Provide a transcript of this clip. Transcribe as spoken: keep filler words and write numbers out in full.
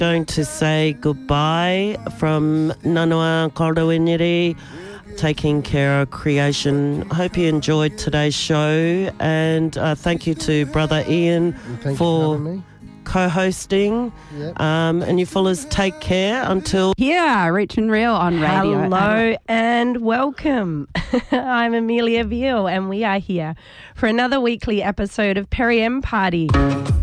going to say goodbye from Nanua Korowiniri, taking care of creation. Hope you enjoyed today's show, and uh, thank you to Brother Ian Thank for you for having me. co-hosting. Yep. Um, and you fellas take care until... Here, Rich and Real on radio. Hello and welcome. I'm Amelia Veal, and we are here for another weekly episode of Perry M Party.